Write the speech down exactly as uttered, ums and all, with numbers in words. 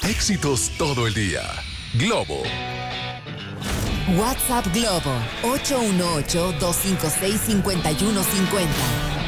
Éxitos todo el día. Globo. WhatsApp Globo ocho uno ocho, dos cinco seis, cinco uno cinco cero.